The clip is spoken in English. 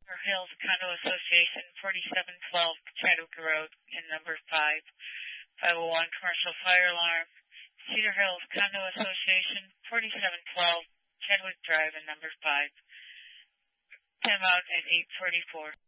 Cedar Hills Condo Association, 4712 Chadwick Road, in number 5. 501 Commercial Fire Alarm. Cedar Hills Condo Association, 4712 Chadwick Drive, in number 5. Time out at 8:44.